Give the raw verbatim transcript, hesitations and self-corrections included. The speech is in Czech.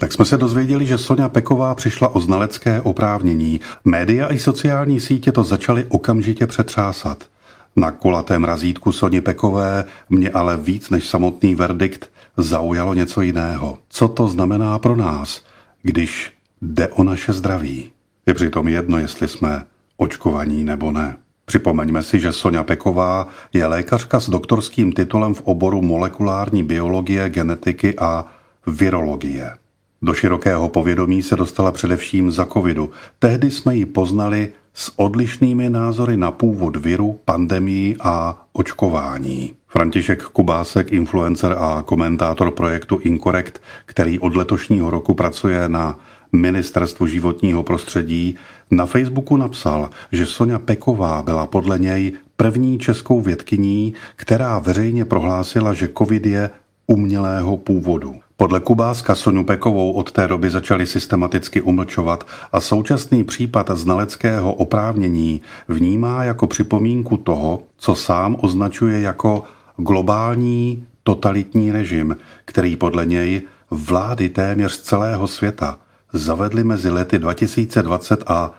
Tak jsme se dozvěděli, že Soňa Peková přišla o znalecké oprávnění. Média i sociální sítě to začaly okamžitě přetřásat. Na kulatém razítku Soni Pekové mě ale víc než samotný verdikt zaujalo něco jiného. Co to znamená pro nás, když jde o naše zdraví? Je přitom jedno, jestli jsme očkovaní nebo ne. Připomeňme si, že Soňa Peková je lékařka s doktorským titulem v oboru molekulární biologie, genetiky a virologie. Do širokého povědomí se dostala především za covidu. Tehdy jsme ji poznali s odlišnými názory na původ viru, pandemii a očkování. František Kubásek, influencer a komentátor projektu Incorrect, který od letošního roku pracuje na Ministerstvu životního prostředí, na Facebooku napsal, že Soňa Peková byla podle něj první českou vědkyní, která veřejně prohlásila, že covid je umělého původu. Podle Kubáska Soňu Pekovou od té doby začali systematicky umlčovat a současný případ znaleckého oprávnění vnímá jako připomínku toho, co sám označuje jako globální totalitní režim, který podle něj vlády téměř celého světa zavedly mezi lety dva tisíce dvacet a